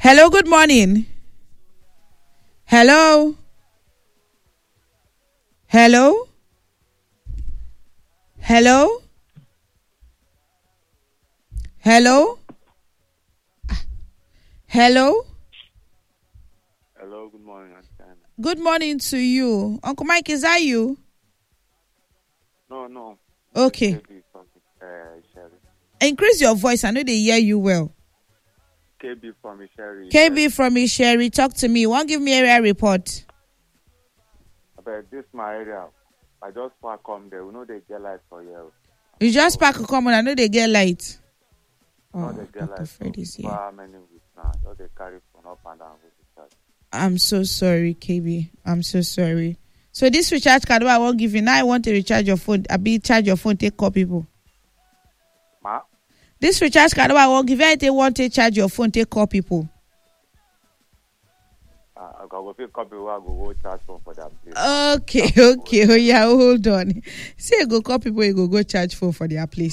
Hello, good morning. Hello. Hello. Hello. Hello. Hello. Hello, good morning, Auntie. Good morning to you. Uncle Mike, is that you? No. Okay. KB from Sherry. Increase your voice. I know they hear you well. KB from Sherry. KB from Sherry, talk to me. Won't give me area report. But this my area. I just want to come there. We know they get light for you. You just park a common. I know they get light. No, they get Dr. light. Fred is here. For many weeks now. Just they carry phone up and down with the charge. I'm so sorry, KB. I'm so sorry. So this recharge card I won't give you. Now I want to recharge your phone. Charge your phone, take call people. Ma? This recharge card I won't give you. I want to charge your phone, take call people. I go pick up people. I go charge phone for that place. Okay. Oh yeah, hold on. Say go call people, you go charge phone for their place.